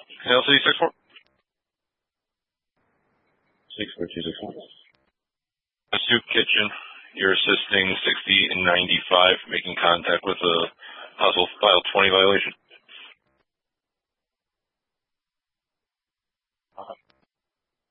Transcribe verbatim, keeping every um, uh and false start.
L C six four. six four two six four. Soup Kitchen. You're assisting sixty and ninety-five, making contact with a possible file twenty violation.